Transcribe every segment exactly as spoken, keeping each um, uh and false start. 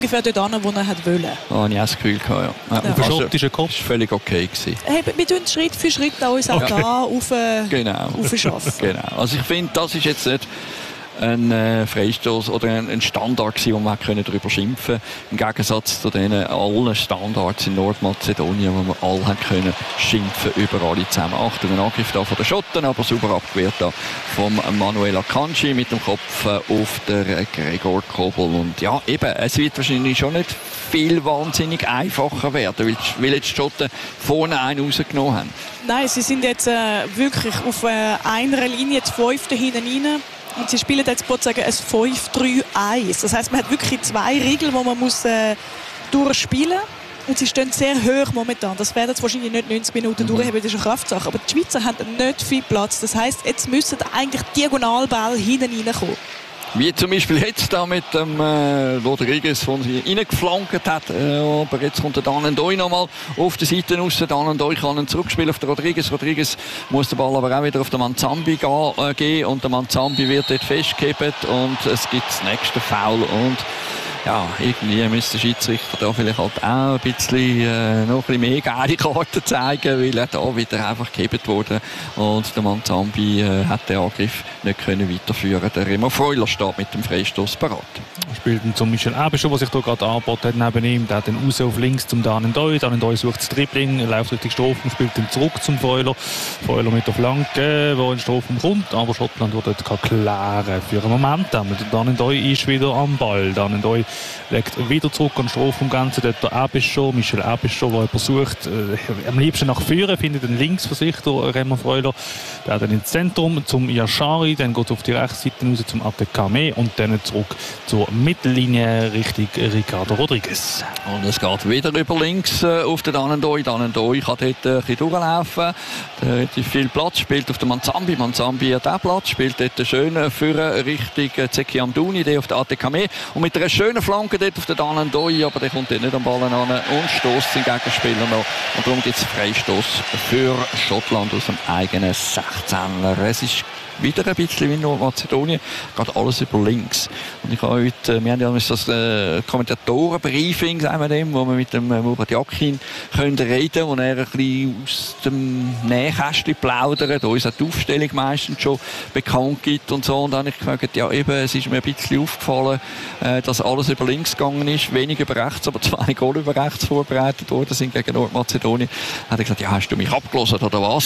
ungefähr dort an, wo er hat wollen. Oh, ich habe das Gefühl gehabt, ja. Ja. Also, Schottischer Kopf. das war völlig okay gewesen. Hey, wir tun Schritt für Schritt uns auch Okay. da auf, äh, Genau. aufschaffen. Genau. Also ich finde, das ist jetzt nicht ein äh, Freistoß oder ein, ein Standard gewesen, wo man können darüber schimpfen konnte. Im Gegensatz zu den allen Standards in Nordmazedonien, wo man alle haben können schimpfen über alle zusammen. Achtung, ein Angriff da von den Schotten, aber super abgewehrt da vom Manuel Akanji mit dem Kopf äh, auf der Gregor Kobel. Und ja, eben, es wird wahrscheinlich schon nicht viel wahnsinnig einfacher werden, weil, weil jetzt die Schotten vorne einen rausgenommen haben. Nein, sie sind jetzt äh, wirklich auf äh, einer Linie, die fünfte hinten rein. Und sie spielen jetzt sozusagen ein fünf drei eins. Das heisst, man hat wirklich zwei Regeln, die man muss, äh, durchspielen muss. Und sie stehen sehr hoch momentan. Das werden jetzt wahrscheinlich nicht neunzig Minuten mhm. durchheben, das ist eine Kraftsache. Aber die Schweizer haben nicht viel Platz. Das heisst, jetzt müssen eigentlich Diagonalball hinten reinkommen. Wie zum Beispiel jetzt da mit dem äh, Rodriguez, der sie reingeflankt hat. Äh, aber jetzt kommt der Danendoi nochmal auf die Seite raus. Danendoi kann ihn zurückspielen auf den Rodriguez. Rodriguez muss den Ball aber auch wieder auf den Manzambi gehen. Äh, gehen und der Manzambi wird dort festgehalten. Und es gibt das nächste Foul. Und ja, irgendwie müsste der Schiedsrichter da vielleicht halt auch ein bisschen, äh, noch ein bisschen mehr geile Karten zeigen, weil er da wieder einfach gehebt wurde. Und der Manzambi äh, hat den Angriff nicht können weiterführen. Der Remo Freuler steht mit dem Freistoß parat. Spielt dann zum Michel Ebescher, der sich da gerade angeboten hat neben ihm. Der hat dann raus auf links zum Danendoi. Danendoi sucht das Dribbling, läuft Richtung Strafraum, spielt dann zurück zum Freuler. Freuler mit der Flanke, wo in den Strafraum kommt. Aber Schottland wird dort klären für einen Moment. Der Danendoi ist wieder am Ball. Danendoi legt wieder zurück an den Strafraum Ganze. Dort der Ebescher, Michel Ebescher, der versucht, äh, am liebsten nach vorne, findet dann links für sich der Remo Freuler. Der dann ins Zentrum zum Yashari, dann geht es auf die rechte Seite raus zum Atekame und dann zurück zur Mittellinie Richtung Ricardo Rodriguez. Und es geht wieder über links äh, auf den Danendoi. Danendoi kann dort äh, ein bisschen durchlaufen. Der hat viel Platz, spielt auf den Manzambi. Manzambi hat auch Platz, spielt dort schön für Richtung äh, Zeki Amdouni, der auf den Atekame. Und mit einer schönen Flanke dort auf den Danendoi, aber der kommt dort nicht am Ball an und stößt den Gegenspieler noch. Und darum gibt es Freistoß für Schottland aus dem eigenen sechzehner. Es ist wieder ein bisschen wie in Nordmazedonien, geht alles über links. Und ich habe heute, wir haben ja das äh, Kommentatorenbriefing, sagen wir dem, wo wir mit dem äh, Murat Yakin können reden, wo er ein bisschen aus dem Nähkästchen plaudert, uns auch die Aufstellung meistens schon bekannt gibt und so. Und dann habe ich gefragt, ja eben, es ist mir ein bisschen aufgefallen, äh, dass alles über links gegangen ist, wenig über rechts, aber zwei Goal über rechts vorbereitet worden sind gegen Nordmazedonien. Dann hat er gesagt, ja, hast du mich abgelesen oder was?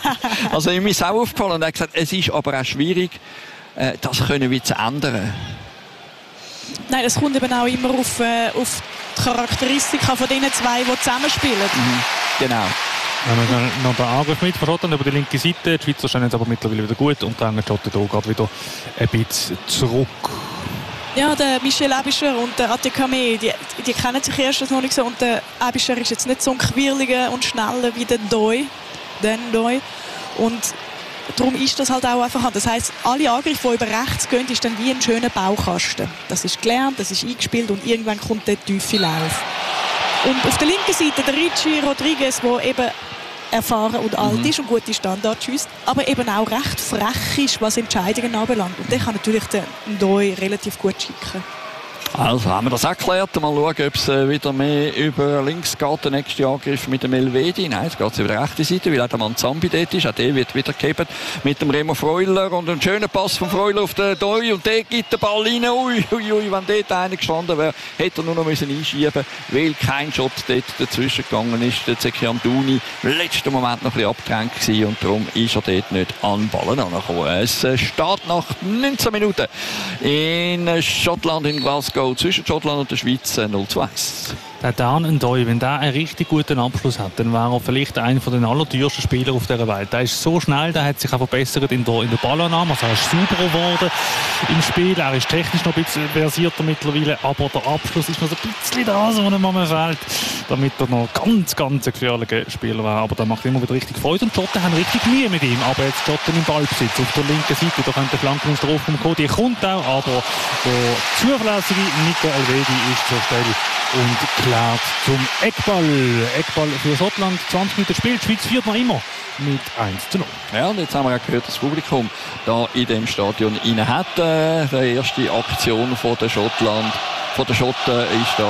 Also ihm ist auch aufgefallen und er hat gesagt, es ist aber auch schwierig, äh, das können wir zu ändern. Nein, es kommt eben auch immer auf, äh, auf die Charakteristika von den zwei, die zusammenspielen. Mhm, genau. Wir haben noch den Angriff mit von Schottland über die linke Seite. Die Schweizer stehen jetzt aber mittlerweile wieder gut und dann die Schotten hier gerade wieder ein bisschen zurück. Ja, der Michel Ebischer und der Atekame, die, die kennen sich erst noch nicht so. Und der Ebischer ist jetzt nicht so ein quirliger und schneller wie der Doi. Den Doi. Und darum ist das halt auch einfach. Das heisst, alle Angriffe, die über rechts gehen, ist dann wie ein schöner Baukasten. Das ist gelernt, das ist eingespielt und irgendwann kommt der tiefe Lauf. Und auf der linken Seite der Richie Rodriguez, der eben erfahren und alt mhm. ist und gute Standards schießt, aber eben auch recht frech ist, was Entscheidungen anbelangt. Und der kann natürlich den Doi relativ gut schicken. Also haben wir das erklärt. Mal schauen, ob es äh, wieder mehr über links geht. Der nächste Angriff mit dem Elvedi. Nein, jetzt geht es über die rechte Seite, weil auch der Manzambi dort ist. Auch der wird wieder gehebt mit dem Remo Freuler. Und ein schöner Pass von Freuler auf den Doi. Und der gibt den Ball rein. Ui, ui, ui. Wenn dort einer gestanden wäre, hätte er nur noch müssen einschieben müssen, weil kein Shot dort dazwischen gegangen ist. Der Zeki Amdouni im letzten Moment noch ein bisschen abgedrängt gewesen. Und darum ist er dort nicht an den Ballen angekommen. Es steht nach neunzehn Minuten in Schottland, in Glasgow, zwischen Schottland und der Schweiz null zu eins. Der Danendoi, wenn der einen richtig guten Abschluss hat, dann wäre er vielleicht einer der allerteuersten Spieler auf dieser Welt. Der ist so schnell, der hat sich auch verbessert in der, in der Ballannahme, also er ist sauberer geworden im Spiel. Er ist technisch noch ein bisschen versierter mittlerweile, aber der Abschluss ist noch so ein bisschen das, was ihm manchmal fehlt, damit er noch ganz, ganz ein gefährlicher Spieler wäre. Aber der macht immer wieder richtig Freude und die Schotten haben richtig Mühe mit ihm. Aber jetzt Schotten im Ballbesitz auf der linken Seite, da könnte Flanken ins Strafraum kommen. Die kommt auch, aber der zuverlässige Nico Elvedi ist zur Stelle und klärt zum Eckball. Eckball für Schottland. zwanzig Minuten gespielt. Die Schweiz führt noch immer mit eins zu null. Ja, und jetzt haben wir auch gehört, dass das Publikum da in dem Stadion rein hat. Äh, die erste Aktion von der Schottland, von der Schotten ist da